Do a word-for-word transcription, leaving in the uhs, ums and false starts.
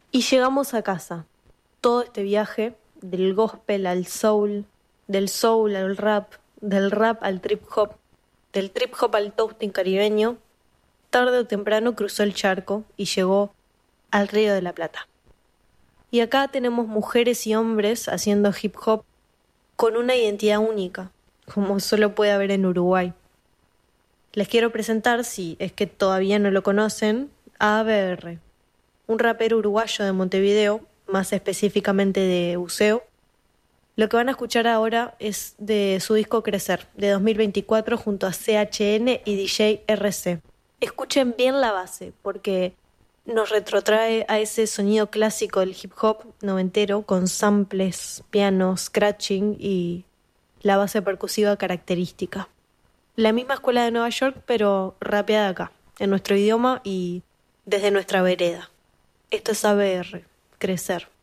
Y llegamos a casa. Todo este viaje, del gospel al soul, del soul al rap, del rap al trip hop, del trip hop al toasting caribeño, tarde o temprano cruzó el charco y llegó al Río de la Plata. Y acá tenemos mujeres y hombres haciendo hip hop con una identidad única, como solo puede haber en Uruguay. Les quiero presentar, si es que todavía no lo conocen, a A B R, un rapero uruguayo de Montevideo, más específicamente de Buceo. Lo que van a escuchar ahora es de su disco Crecer, de dos mil veinticuatro, junto a C H N y D J R C. Escuchen bien la base, porque nos retrotrae a ese sonido clásico del hip hop noventero, con samples, pianos, scratching y la base percusiva característica. La misma escuela de Nueva York, pero rapeada acá, en nuestro idioma y desde nuestra vereda. Esto es A B R, Crecer.